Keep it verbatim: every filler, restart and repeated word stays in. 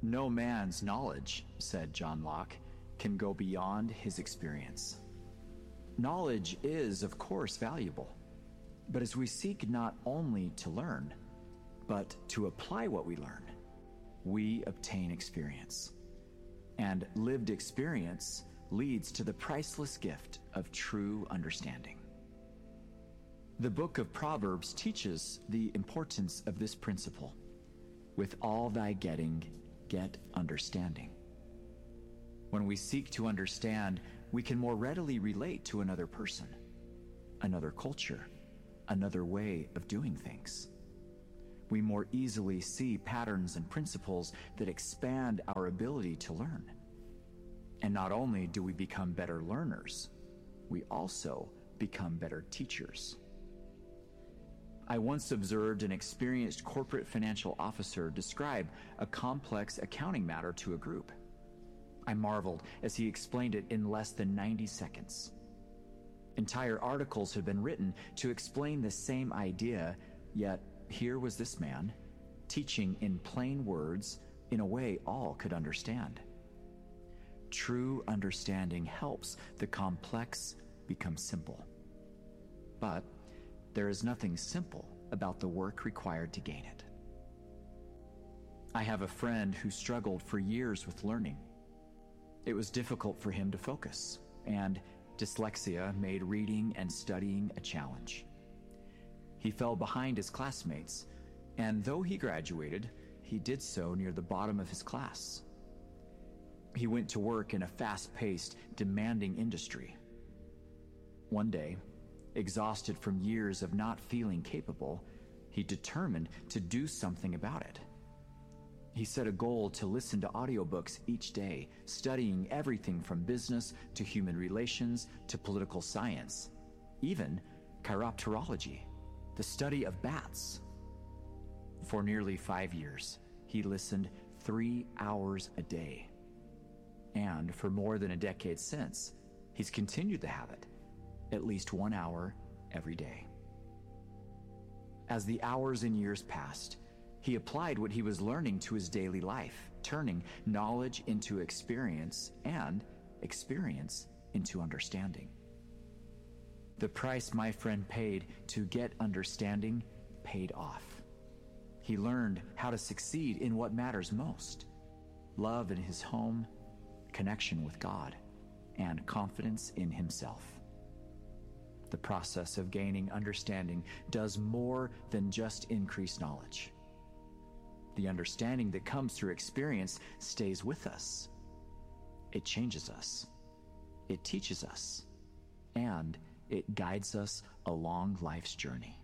No man's knowledge, said John Locke, can go beyond his experience. Knowledge is, of course, valuable, but as we seek not only to learn, but to apply what we learn, we obtain experience. And lived experience leads to the priceless gift of true understanding. The book of Proverbs teaches the importance of this principle. With all thy getting, get understanding. When we seek to understand, we can more readily relate to another person, another culture, another way of doing things. We more easily see patterns and principles that expand our ability to learn. And not only do we become better learners, we also become better teachers. I once observed an experienced corporate financial officer describe a complex accounting matter to a group. I marveled as he explained it in less than ninety seconds. Entire articles had been written to explain the same idea, yet here was this man teaching in plain words in a way all could understand. True understanding helps the complex become simple. But there is nothing simple about the work required to gain it. I have a friend who struggled for years with learning. It was difficult for him to focus, and dyslexia made reading and studying a challenge. He fell behind his classmates, and though he graduated, he did so near the bottom of his class. He went to work in a fast-paced, demanding industry. One day, exhausted from years of not feeling capable, he determined to do something about it. He set a goal to listen to audiobooks each day, studying everything from business to human relations to political science, even chiropterology, the study of bats. For nearly five years, he listened three hours a day. And for more than a decade since, he's continued the habit, at least one hour every day. As the hours and years passed, he applied what he was learning to his daily life, turning knowledge into experience and experience into understanding. The price my friend paid to get understanding paid off. He learned how to succeed in what matters most: love in his home, connection with God, and confidence in himself. The process of gaining understanding does more than just increase knowledge. The understanding that comes through experience stays with us. It changes us. It teaches us. And it guides us along life's journey.